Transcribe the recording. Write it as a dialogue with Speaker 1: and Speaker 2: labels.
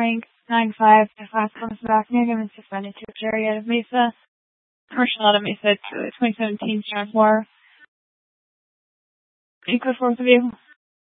Speaker 1: rank 9-5. The class comes back negative and suspended to Jerry out of Mesa. Commercial out of Mesa to 2017 Strand War. Equal 4th of you.